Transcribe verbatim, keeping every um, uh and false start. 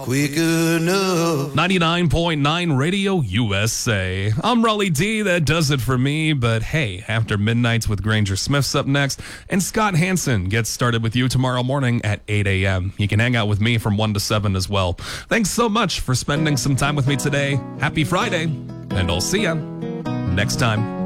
quick enough. ninety-nine point nine Radio U S A. I'm Raleigh D. That does it for me. But hey, After Midnights with Granger Smith's up next. And Scott Hansen gets started with you tomorrow morning at eight a.m. You can hang out with me from one to seven as well. Thanks so much for spending some time with me today. Happy Friday. And I'll see ya next time.